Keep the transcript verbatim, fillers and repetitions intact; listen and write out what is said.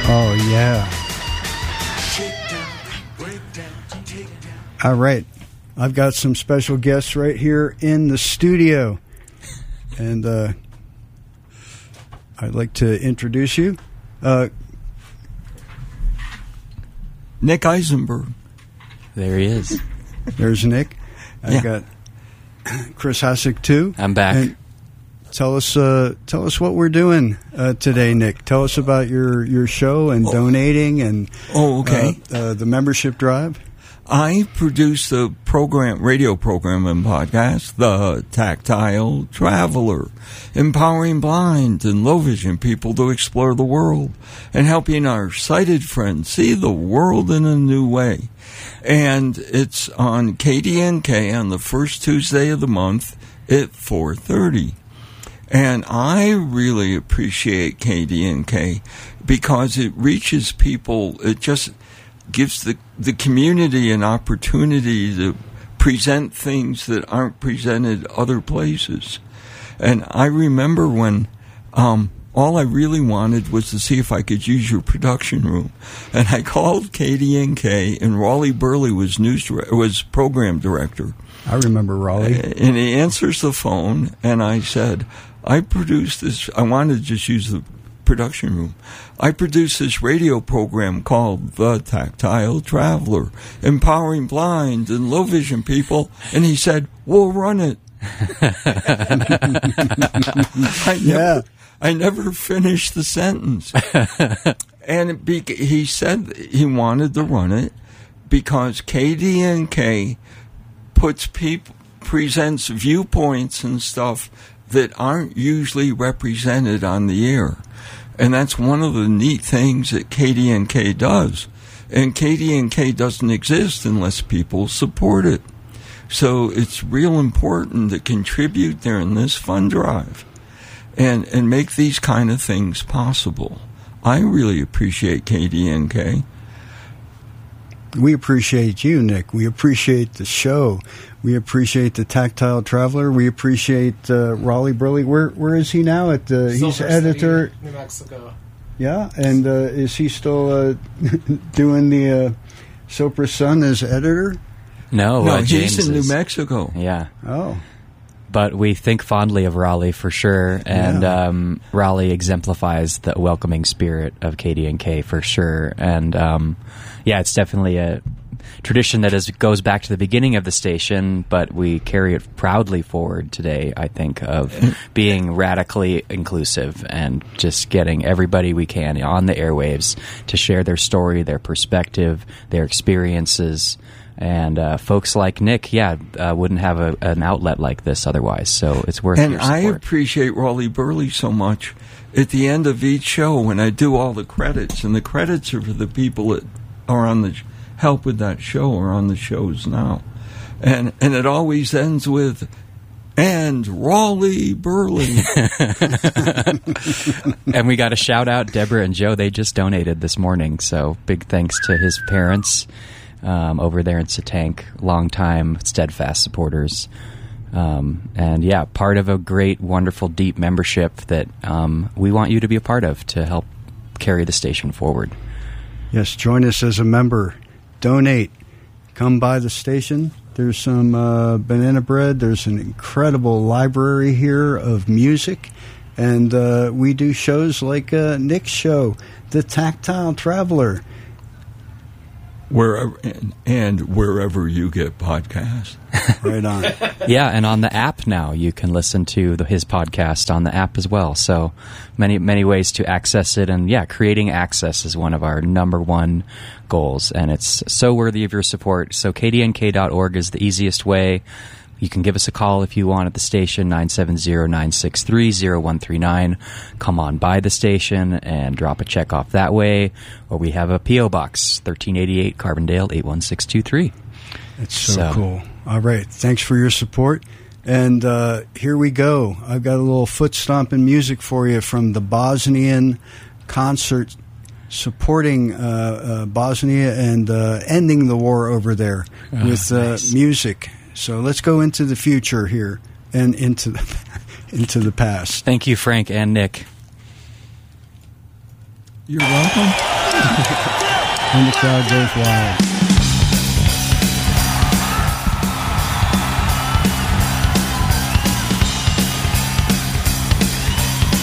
Oh, yeah. All right. I've got some special guests right here in the studio. And uh, I'd like to introduce you. Uh, Nick Eisenberg. There he is. There's Nick. I Yeah. got Chris Hasek, too. I'm back. And tell us uh, tell us what we're doing uh, today, Nick. Tell us about your, your show and Oh. donating and Oh, okay. uh, uh, the membership drive. I produce the program, radio program and podcast, The Tactile Traveler, empowering blind and low vision people to explore the world and helping our sighted friends see the world in a new way. And it's on K D N K on the first Tuesday of the month at four thirty. And I really appreciate K D N K because it reaches people. It just gives the, the community an opportunity to present things that aren't presented other places. And I remember when um, all I really wanted was to see if I could use your production room. And I called K D N K, and Raleigh Burley was news dire- was program director. I remember Raleigh. And he answers the phone, and I said, I produced this, I wanted to just use the production room. I produced this radio program called The Tactile Traveler, empowering blind and low vision people. And he said, we'll run it. I Yeah. never, I never finished the sentence. And it be, he said he wanted to run it because K D N K puts people, presents viewpoints and stuff that aren't usually represented on the air. And that's one of the neat things that K D N K does. And K D N K doesn't exist unless people support it. So it's real important to contribute during this fund drive and, and make these kind of things possible. I really appreciate K D N K. We appreciate you, Nick. We appreciate the show. We appreciate the Tactile Traveler. We appreciate uh, Raleigh Burley. Where where is he now? At uh, he's Silver editor. City, New Mexico. Yeah, and uh, is he still uh, doing the uh, Sopra Sun as editor? No, no, uh, he's James in New is- Mexico. Yeah. Oh, But we think fondly of Raleigh for sure, and Yeah. um, Raleigh exemplifies the welcoming spirit of K D N K for sure. And um, yeah, it's definitely a tradition that is goes back to the beginning of the station, but we carry it proudly forward today, I think, of being radically inclusive and just getting everybody we can on the airwaves to share their story, their perspective, their experiences. And uh, folks like Nick, yeah, uh, wouldn't have a, an outlet like this otherwise. So it's worth And your I support. appreciate Raleigh Burley so much. At the end of each show, when I do all the credits, and the credits are for the people that are on the help with that show or on the shows now, and and it always ends with and Raleigh Burley. And we got a shout out, Deborah and Joe. They just donated this morning, so big thanks to his parents um, over there in Satank, longtime steadfast supporters. Um, and yeah, part of a great, wonderful, deep membership that um, we want you to be a part of to help carry the station forward. yes. Join us as a member. Donate. Come by the station. There's some uh, banana bread. There's an incredible library here of music. And uh, we do shows like uh, Nick's show, The Tactile Traveler. Wherever and, and wherever you get podcasts. Right on. Yeah, and on the app now, you can listen to the, his podcast on the app as well. So many, many ways to access it. And yeah, creating access is one of our number one goals. And it's so worthy of your support. So K D N K dot org is the easiest way. You can give us a call if you want at the station, nine seven zero, nine six three, zero one three nine. Come on by the station and drop a check off that way. Or we have a P O Box, thirteen eighty-eight Carbondale, eight one six two three. It's so, So- cool. All right. Thanks for your support. And uh, here we go. I've got a little foot stomping music for you from the Bosnian concert supporting uh, uh, Bosnia and uh, ending the war over there Oh, with uh, nice. music. So let's go into the future here and into the, into the past. Thank you, Frank and Nick. You're welcome. And the crowd goes wild.